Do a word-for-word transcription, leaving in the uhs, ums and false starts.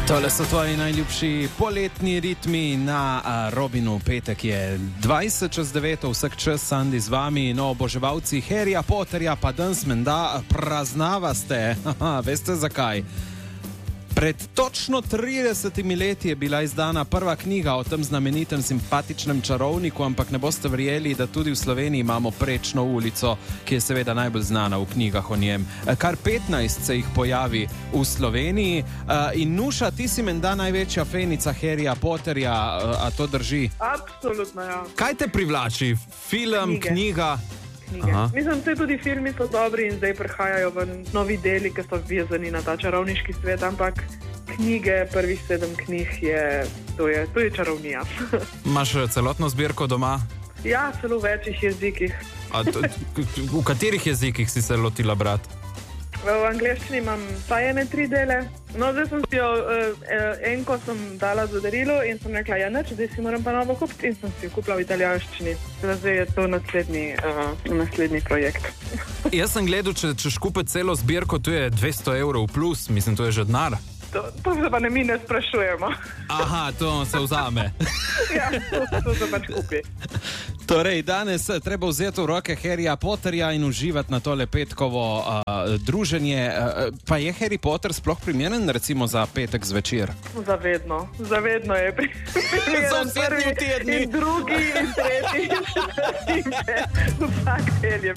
Tole so tvoji najljubši poletni ritmi na uh, Robinu. Petek je dvajset čez deveto, vsak čas Sandi z vami. No, oboževalci Harryja Potterja pa danes menda praznavaste. Veste zakaj? Pred točno tridesetimi leti je bila izdana prva knjiga o tem znamenitem simpatičnem čarovniku, ampak ne boste verjeli, da tudi v Sloveniji imamo Prečno ulico, ki je seveda najbolj znana v knjigah o njem. Kar petnajst se jih pojavi v Sloveniji. In Nuša, ti si menda največja fenica Harryja Potterja, a to drži? Absolutno, ja. Kaj te privlači? Film, Knjige. knjiga? Mislim, da tudi filmi so dobri in zdaj prihajajo v novi deli, ki so vezani na ta čarovniški svet, ampak knjige, prvih sedem knjig je, to je, to je čarovnija. Imaš celotno zbirko doma? Ja, celo v večjih jezikih. A to, v katerih jezikih si se lotila brati? V angleščini imam vsaj ene tri dele. No, zdaj sem si jo, uh, enko sem dala za darilo in sem rekla, ja neč, zdaj si moram pa novo kupiti in sem si jo kupila v italijanščini. Zdaj je to naslednji, uh, naslednji projekt. Jaz sem gledal, če češ kupiti celo zbirko, to je dvesto evrov plus, mislim, to je že denar. To, to se pa ne mi ne sprašujemo. Aha, to se vzame. Ja, to, to se pač kupi. Torej, danes treba vzeti v roke Harryja Potterja in uživati na tole petkovo uh, druženje. Uh, pa je Harry Potter sploh primeren recimo za petek zvečer? Zavedno, zavedno je primeren. Za vse tedni. In drugi, in tretji, in četrti, in peti. Vsak del je